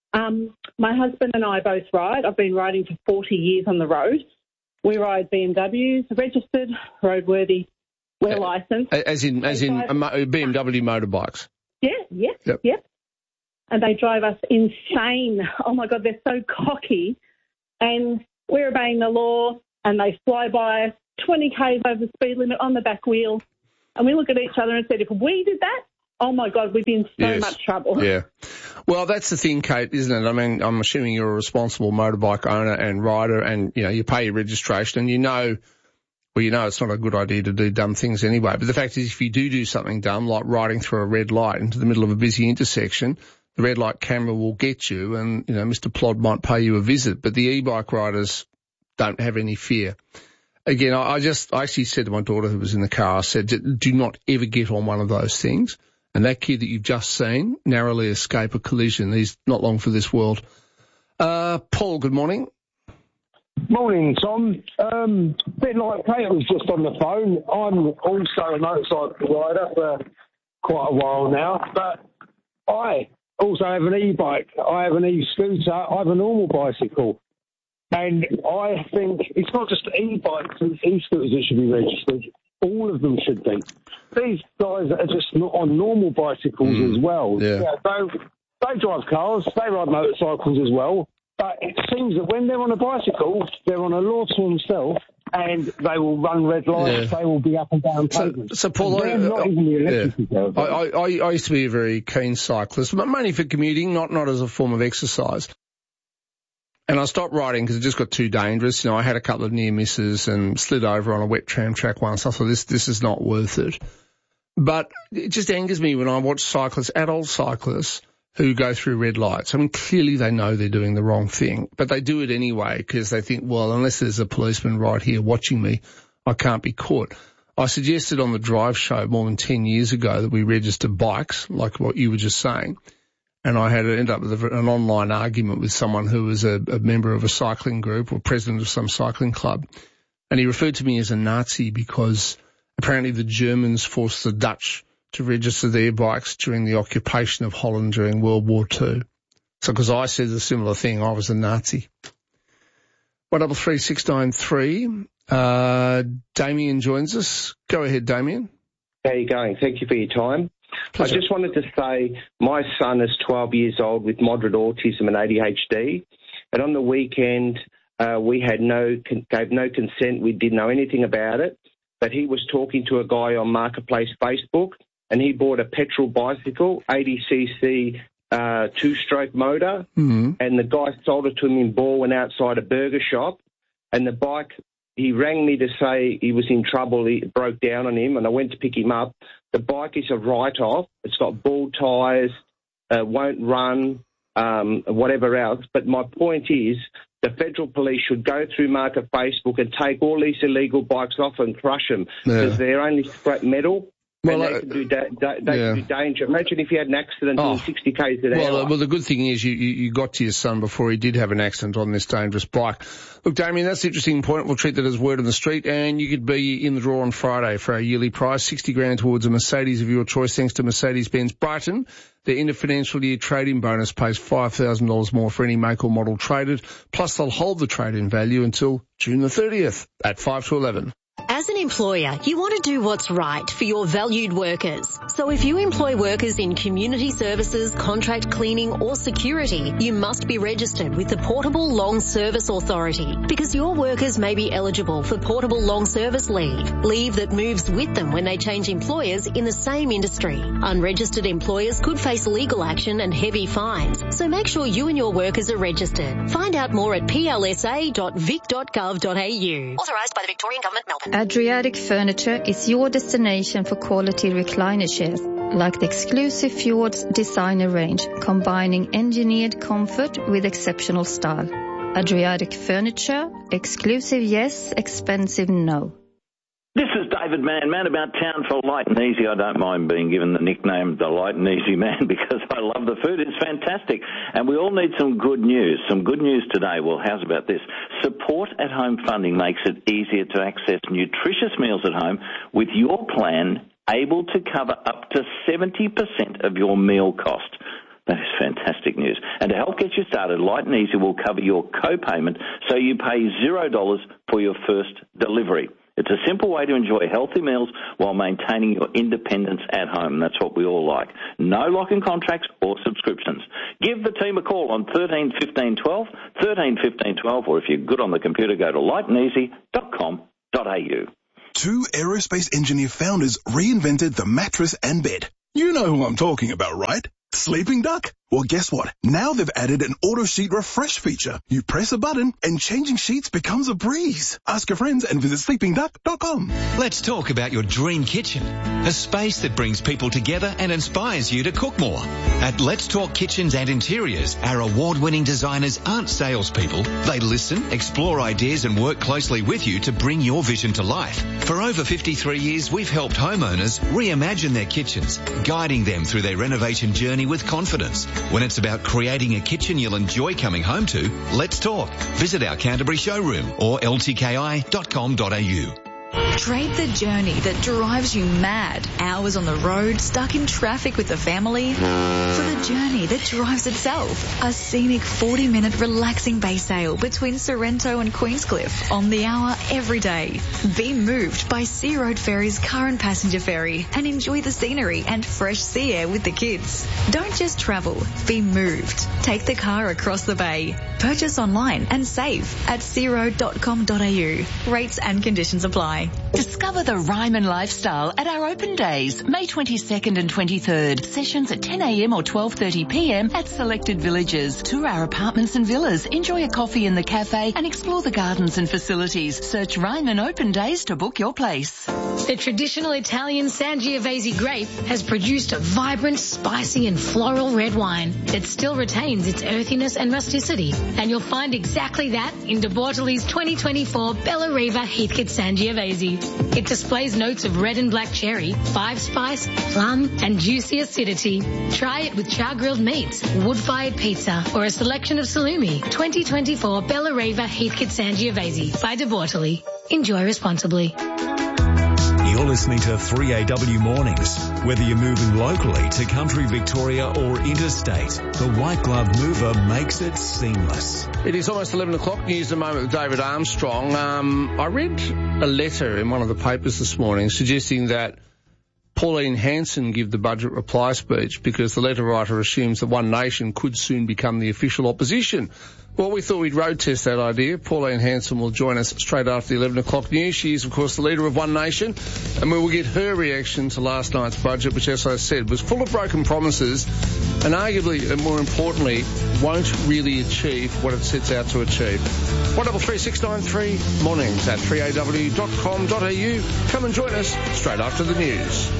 My husband and I both ride. I've been riding for 40 years on the road. We ride BMWs, registered, roadworthy, we're licensed. As in BMW motorbikes? Yeah, yep. And they drive us insane. Oh, my God, they're so cocky. And we're obeying the law, and they fly by us 20 k's over the speed limit on the back wheel. And we look at each other and said, if we did that, oh, my God, we'd be in so much trouble. Yeah. Well, that's the thing, Kate, isn't it? I mean, I'm assuming you're a responsible motorbike owner and rider and, you pay your registration and you know it's not a good idea to do dumb things anyway. But the fact is, if you do something dumb, like riding through a red light into the middle of a busy intersection, the red light camera will get you and, Mr. Plod might pay you a visit. But the e-bike riders don't have any fear. Again, I actually said to my daughter who was in the car, I said, do not ever get on one of those things. And that kid that you've just seen narrowly escape a collision. He's not long for this world. Paul, good morning. Morning, Tom. Bit like Kate was just on the phone. I'm also a motorcycle rider for quite a while now, but I also have an e-bike. I have an e-scooter. I have a normal bicycle. And I think it's not just e-bikes and e-scooters that should be registered. All of them should be. These guys are just not on normal bicycles as well. Yeah. They drive cars, they ride motorcycles as well, but it seems that when they're on a bicycle, they're on a law to themselves, and they will run red lights, they will be up and down pavements. So Paul, they're not even the electric I used to be a very keen cyclist, but mainly for commuting, not as a form of exercise. And I stopped riding because it just got too dangerous. I had a couple of near misses and slid over on a wet tram track once. I thought, this is not worth it. But it just angers me when I watch cyclists, adult cyclists, who go through red lights. I mean, clearly they know they're doing the wrong thing, but they do it anyway because they think, well, unless there's a policeman right here watching me, I can't be caught. I suggested on the Drive show more than 10 years ago that we register bikes, like what you were just saying. And I had to end up with an online argument with someone who was a member of a cycling group or president of some cycling club. And he referred to me as a Nazi because apparently the Germans forced the Dutch to register their bikes during the occupation of Holland during World War II. So because I said a similar thing, I was a Nazi. 133-693. Damien joins us. Go ahead, Damien. How are you going? Thank you for your time. Pleasure. I just wanted to say my son is 12 years old with moderate autism and ADHD, and on the weekend we gave no consent. We didn't know anything about it, but he was talking to a guy on Marketplace Facebook, and he bought a petrol bicycle, 80cc two-stroke motor, and the guy sold it to him in Balwyn outside a burger shop, and the bike, he rang me to say he was in trouble, it broke down on him, and I went to pick him up. The bike is a write-off. It's got ball tyres, won't run, whatever else. But my point is the federal police should go through Market Facebook and take all these illegal bikes off and crush them because they're only scrap metal. Well, and they can do danger. Imagine if you had an accident doing 60 k's an hour. Well, the good thing is you got to your son before he did have an accident on this dangerous bike. Look, Damien, that's an interesting point. We'll treat that as word on the street, and you could be in the draw on Friday for our yearly prize, $60,000 towards a Mercedes of your choice, thanks to Mercedes-Benz Brighton. Their end of financial year trade-in bonus pays $5,000 more for any make or model traded, plus they'll hold the trade-in value until June the 30th at 5 to 11. As an employer, you want to do what's right for your valued workers. So if you employ workers in community services, contract cleaning or security, you must be registered with the Portable Long Service Authority because your workers may be eligible for Portable Long Service leave that moves with them when they change employers in the same industry. Unregistered employers could face legal action and heavy fines, so make sure you and your workers are registered. Find out more at plsa.vic.gov.au. Authorised by the Victorian Government, Melbourne. Adriatic Furniture is your destination for quality recliner chairs, like the exclusive Fjords designer range, combining engineered comfort with exceptional style. Adriatic Furniture, exclusive yes, expensive no. This is David Man about town for Light and Easy. I don't mind being given the nickname the Light and Easy Man because I love the food. It's fantastic. And we all need some good news. Some good news today. Well, how's about this? Support at Home funding makes it easier to access nutritious meals at home with your plan able to cover up to 70% of your meal cost. That is fantastic news. And to help get you started, Light and Easy will cover your co-payment so you pay $0 for your first delivery. It's a simple way to enjoy healthy meals while maintaining your independence at home. That's what we all like. No lock-in contracts or subscriptions. Give the team a call on 13 15 12, 13 15 12, or if you're good on the computer, go to lightandeasy.com.au. Two aerospace engineer founders reinvented the mattress and bed. You know who I'm talking about, right? Sleeping Duck? Well, guess what? Now they've added an auto sheet refresh feature. You press a button and changing sheets becomes a breeze. Ask your friends and visit sleepingduck.com. Let's talk about your dream kitchen. A space that brings people together and inspires you to cook more. At Let's Talk Kitchens and Interiors, our award-winning designers aren't salespeople. They listen, explore ideas and work closely with you to bring your vision to life. For over 53 years, we've helped homeowners reimagine their kitchens, guiding them through their renovation journey with confidence. When it's about creating a kitchen you'll enjoy coming home to, let's talk. Visit our Canterbury showroom or ltki.com.au. Trade the journey that drives you mad. Hours on the road, stuck in traffic with the family, for the journey that drives itself. A scenic 40-minute relaxing bay sail between Sorrento and Queenscliff on the hour every day. Be moved by Sea Road Ferry's current passenger ferry and enjoy the scenery and fresh sea air with the kids. Don't just travel, be moved. Take the car across the bay. Purchase online and save at searoad.com.au. Rates and conditions apply. Discover the Ryman lifestyle at our open days, May 22nd and 23rd. Sessions at 10 a.m. or 12:30 p.m. at selected villages. Tour our apartments and villas, enjoy a coffee in the cafe and explore the gardens and facilities. Search Ryman Open Days to book your place. The traditional Italian Sangiovese grape has produced a vibrant, spicy and floral red wine that still retains its earthiness and rusticity. And you'll find exactly that in De Bortoli's 2024 Bella Riva Heathcote Sangiovese. It displays notes of red and black cherry, 5-spice, plum and juicy acidity. Try it with char-grilled meats, wood-fired pizza or a selection of salumi. 2024 Bella Riva Heathcote Sangiovese by De Bortoli. Enjoy responsibly. You're listening to 3AW Mornings. Whether you're moving locally to country Victoria or interstate, the White Glove Mover makes it seamless. It is almost 11 o'clock. News at the moment with David Armstrong. I read a letter in one of the papers this morning suggesting that Pauline Hanson give the budget reply speech because the letter writer assumes that One Nation could soon become the official opposition. Well, we thought we'd road test that idea. Pauline Hanson will join us straight after the 11 o'clock news. She is, of course, the leader of One Nation, and we will get her reaction to last night's budget, which, as I said, was full of broken promises and arguably, and more importantly, won't really achieve what it sets out to achieve. 133693 mornings at 3aw.com.au. Come and join us straight after the news.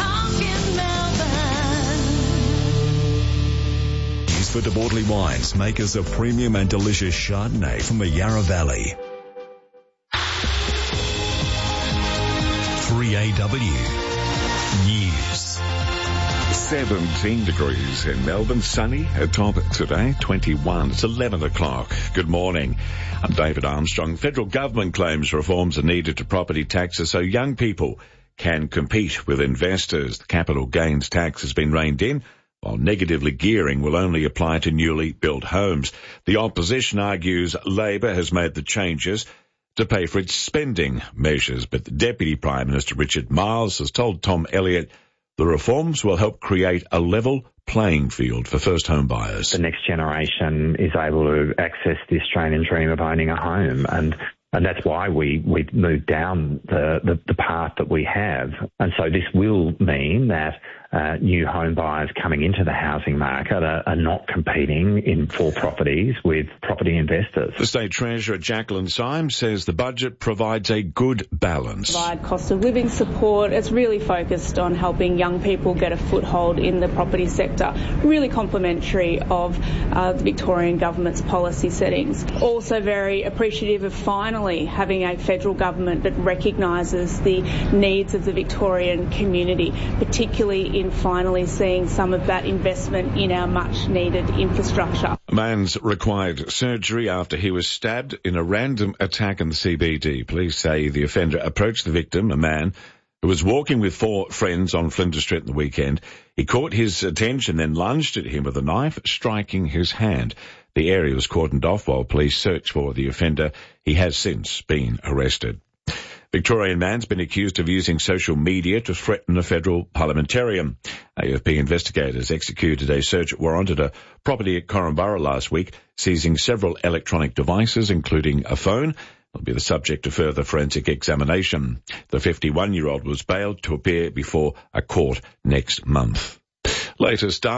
For De Bortoli Wines, makers of premium and delicious Chardonnay from the Yarra Valley. 3AW News. 17 degrees in Melbourne, sunny atop today, 21. It's 11 o'clock. Good morning. I'm David Armstrong. Federal government claims reforms are needed to property taxes so young people can compete with investors. The capital gains tax has been reined in, while negatively gearing will only apply to newly built homes. The opposition argues Labor has made the changes to pay for its spending measures. But the Deputy Prime Minister Richard Marles has told Tom Elliott the reforms will help create a level playing field for first home buyers. The next generation is able to access the Australian dream of owning a home, and that's why we moved down the path that we have. And so this will mean that new home buyers coming into the housing market are not competing for properties with property investors. The State Treasurer Jacqueline Symes says the budget provides a good balance. Provide cost of living support. It's really focused on helping young people get a foothold in the property sector, really complementary of the Victorian government's policy settings. Also very appreciative of finally having a federal government that recognises the needs of the Victorian community, particularly in finally seeing some of that investment in our much-needed infrastructure. A man's required surgery after he was stabbed in a random attack in the CBD. Police say the offender approached the victim, a man who was walking with 4 friends on Flinders Street on the weekend. He caught his attention, then lunged at him with a knife, striking his hand. The area was cordoned off while police searched for the offender. He has since been arrested. Victorian man's been accused of using social media to threaten a federal parliamentarian. AFP investigators executed a search warrant at a property at Corumburra last week, seizing several electronic devices, including a phone. It'll be the subject of further forensic examination. The 51-year-old was bailed to appear before a court next month. Latest